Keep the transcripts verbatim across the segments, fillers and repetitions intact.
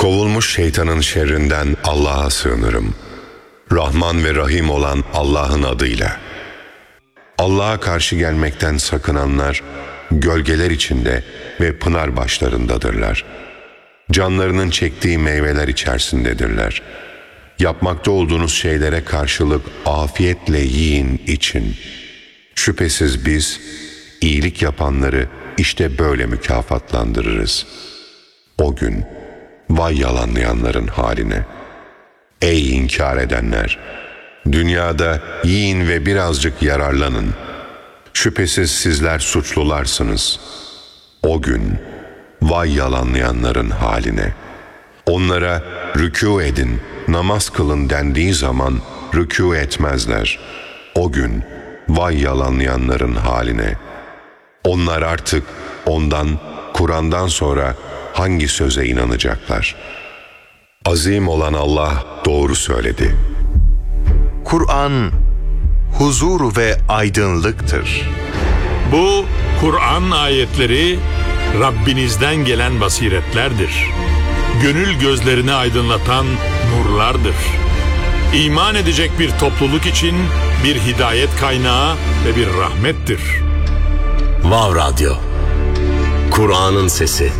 Kovulmuş şeytanın şerrinden Allah'a sığınırım. Rahman ve Rahim olan Allah'ın adıyla. Allah'a karşı gelmekten sakınanlar, gölgeler içinde ve pınar başlarındadırlar. Canlarının çektiği meyveler içerisindedirler. Yapmakta olduğunuz şeylere karşılık afiyetle yiyin, için. Şüphesiz biz, iyilik yapanları işte böyle mükafatlandırırız. O gün, vay yalanlayanların haline. Ey inkar edenler! Dünyada yiyin ve birazcık yararlanın. Şüphesiz sizler suçlularsınız. O gün, vay yalanlayanların haline. Onlara rükû edin, namaz kılın dendiği zaman rükû etmezler. O gün, vay yalanlayanların haline. Onlar artık ondan, Kur'an'dan sonra hangi söze inanacaklar? Azim olan Allah doğru söyledi. Kur'an, huzur ve aydınlıktır. Bu Kur'an ayetleri Rabbinizden gelen basiretlerdir. Gönül gözlerini aydınlatan nurlardır. İman edecek bir topluluk için bir hidayet kaynağı ve bir rahmettir. Vav Radyo, Kur'an'ın sesi.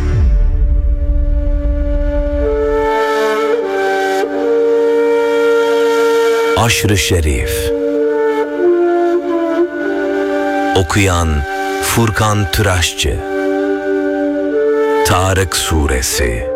Aşr-ı Şerif. Okuyan Furkan Tıraşçı. Tarık Suresi.